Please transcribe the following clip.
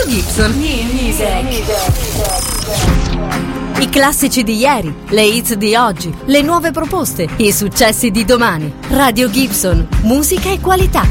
Gibson. I classici di ieri, le hits di oggi, le nuove proposte, i successi di domani. Radio Gibson, musica e qualità.